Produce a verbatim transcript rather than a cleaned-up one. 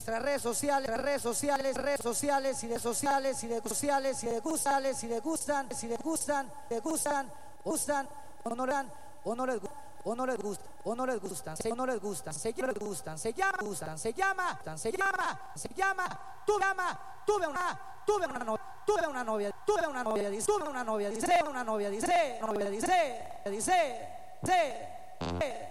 nuestras redes sociales, las redes sociales, redes sociales y de sociales y de sociales y de gustales y de gustan, si de gustan, de gustan, gustan, honoran, o no les gusta, o no les gusta, o no les gustan, o no les gustan, se llama, gustan, se llama, gustan, se llama, se llama, se llama, tuve llama, tuve una, tuve una novia, tuve una novia, tuve una novia, dice, tuve una novia, dice, una novia, dice, novia, dice, dice, dice.